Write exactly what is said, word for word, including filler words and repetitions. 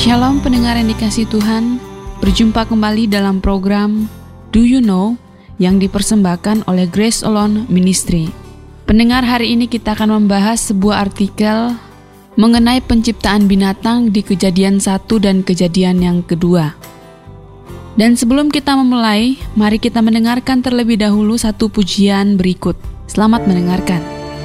Shalom pendengar yang dikasihi Tuhan, berjumpa kembali dalam program Do You Know yang dipersembahkan oleh Grace Alone Ministry. Pendengar, hari ini kita akan membahas sebuah artikel mengenai penciptaan binatang di Kejadian satu dan Kejadian yang kedua. Dan sebelum kita memulai, mari kita mendengarkan terlebih dahulu satu pujian berikut. Selamat mendengarkan.